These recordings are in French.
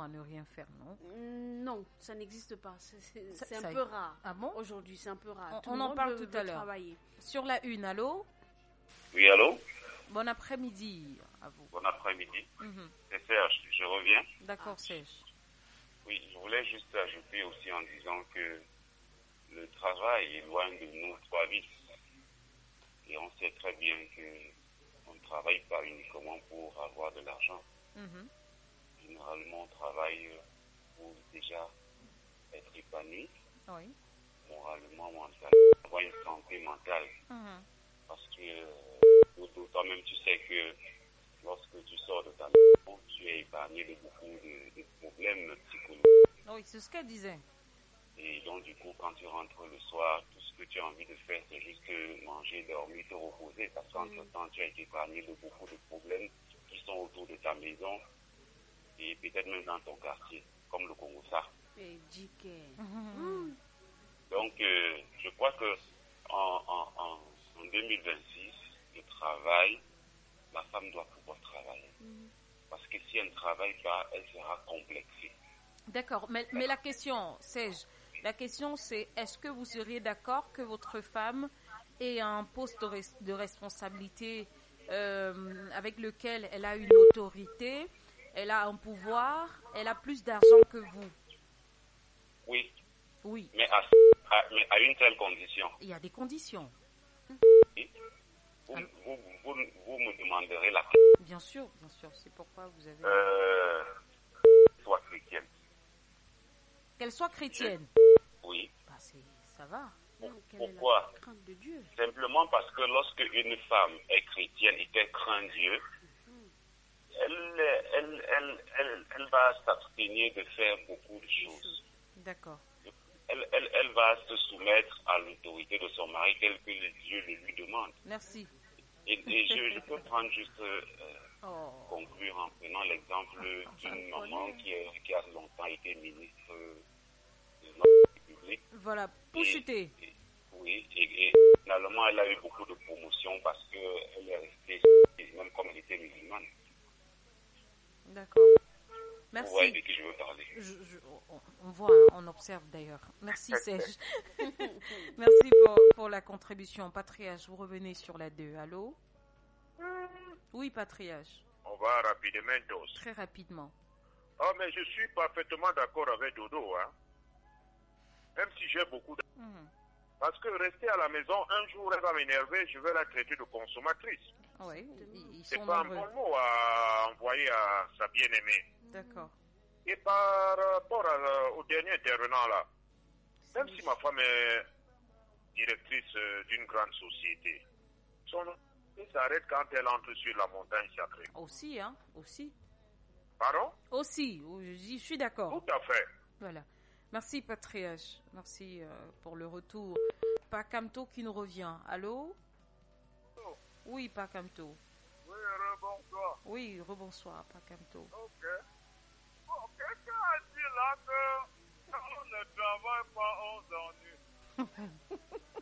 à ne rien faire, non? Non, ça n'existe pas. C'est Ça- un peu rare. Ah bon? Aujourd'hui, c'est un peu rare. Tout On le en monde parle veut tout à l'heure. travailler. Sur la une, allô? Oui, allô? Bon après-midi à vous. Bon après-midi. Mhm. C'est Serge, je reviens. D'accord, Serge. Oui, je voulais juste ajouter aussi en disant que le travail est loin de nos trois vices. Et on sait très bien qu'on ne travaille pas uniquement pour avoir de l'argent. Mhm. Généralement, on travaille pour déjà être épanoui, Oui. moralement, mentalement, avoir une santé mentale. Mhm. Parce que toi-même, tu sais que lorsque tu sors de ta maison, tu es épargné de beaucoup de problèmes psychologiques. Oui, c'est ce qu'elle disait. Et donc, du coup, quand tu rentres le soir, tout ce que tu as envie de faire, c'est juste manger, dormir, te reposer. Parce qu'entre-temps, tu as été épargné de beaucoup de problèmes qui sont autour de ta maison et peut-être même dans ton quartier, comme le Congo-Ça. Et JK. Donc, je crois que en 2026, le travail, la femme doit pouvoir travailler. Parce que si elle ne travaille pas, elle sera complexée. D'accord, mais la question, la question c'est, est-ce que vous seriez d'accord que votre femme ait un poste de responsabilité avec lequel elle a une autorité, elle a un pouvoir, elle a plus d'argent que vous? Oui, Oui, mais à une telle condition. il y a des conditions. Oui. Vous me demanderez la Bien sûr, c'est pourquoi vous avez... soit chrétienne. Qu'elle soit chrétienne. Oui. Bah, ça va. Quelle est Pourquoi? la crainte de Dieu? Simplement parce que lorsque une femme est chrétienne et qu'elle craint Dieu, elle va s'abstenir de faire beaucoup de choses. D'accord. Elle va se soumettre à l'autorité de son mari tel que Dieu le lui demande. Merci. Et je peux prendre juste conclure en prenant l'exemple d'une maman qui a longtemps été ministre de notre République. Voilà, pour chuter. Oui, et finalement elle a eu beaucoup de promotions parce qu'elle est restée, même comme elle était musulmane. D'accord. Merci. Vous voyez de qui je veux parler. On voit, on observe d'ailleurs. Merci Serge. Merci pour la contribution. Patriage, vous revenez sur la 2. Allô? Oui, Patriage. On va rapidement, tous. Très rapidement. Oh, mais je suis parfaitement d'accord avec Dodo, hein. Même si j'ai beaucoup de... Parce que rester à la maison, un jour, elle va m'énerver, je vais la traiter de consommatrice. Oui, ils C'est sont pas nombreux. un bon mot à envoyer à sa bien-aimée. D'accord. Et par rapport au dernier intervenant là, même si ma femme est directrice d'une grande société, son entreprise s'arrête quand elle entre sur la montagne sacrée. Aussi, hein, aussi. Pardon? Aussi, je suis d'accord. Tout à fait. Voilà. Merci, Patriage. Merci pour le retour. Pakamto qui nous revient. Allô? Oui, Pakamto. Oui, rebonsoir. Oui, rebonsoir, Pakamto. Ok. Bon, quelqu'un a dit là que quand on ne travaille pas, on s'ennuie.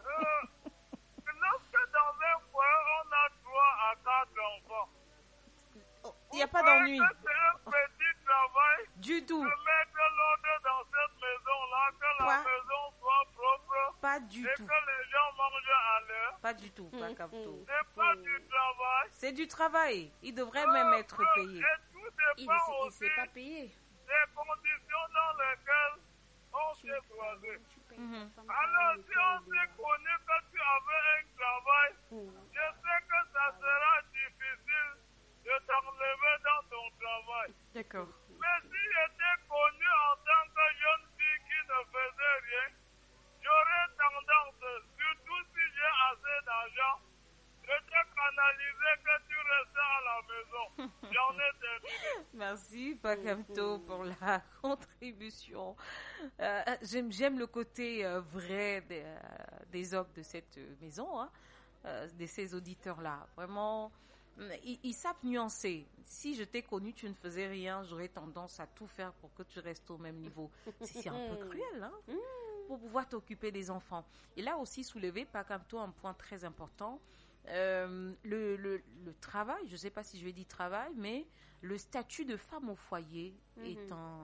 Lorsque dans un foyer, on a 3 à 4 enfants. Il n'y a pas d'ennui. C'est un petit travail Du tout. de mettre l'ordre dans cette maison-là, que la maison soit propre. Pas du et tout. que les gens mangent à l'heure. Pas du tout, Pakamto. C'est pas du travail. C'est du travail. Il devrait même être payé. Et tout Il dépend ne aussi s'est pas payé. des conditions dans lesquelles on s'est croisé. Mhm. Alors, si on s'est connu que tu avais un travail, je sais que ça sera difficile de t'enlever dans ton travail. D'accord. Mais si j'étais connu en tant que jeune fille qui ne faisait rien, j'aurais tendance, surtout si j'ai assez d'argent, de te canaliser que tu restes à la maison. J'en ai terminé. Merci, Pakamto, pour la contribution. J'aime le côté vrai des hommes de cette maison, hein, de ces auditeurs-là. Vraiment, ils savent nuancer. Si je t'ai connu, tu ne faisais rien, j'aurais tendance à tout faire pour que tu restes au même niveau. C'est un peu cruel, hein, pour pouvoir t'occuper des enfants. Il a aussi soulevé, Pakamto, un point très important. Le travail, je ne sais pas si je vais dire travail, mais le statut de femme au foyer est un